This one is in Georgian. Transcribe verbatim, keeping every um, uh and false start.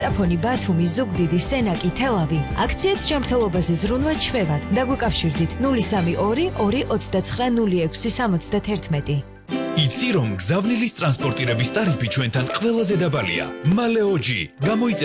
ტელეფონი ბათუმი, ზუგდიდი, სენაკი, თელავი. აქციით ჯანმრთელობაზე ზრუნვა ჩვევად. დაგვიკავშირდით ნული სამი ორი ორი ოცდაცხრა ნული ექვსი სამოცდათერთმეტი. იცი რომ გზავნილის ტრანსპორტირების ტარიფი ჩვენთან ყველაზე დაბალია. მალეოჯი გამოიწევ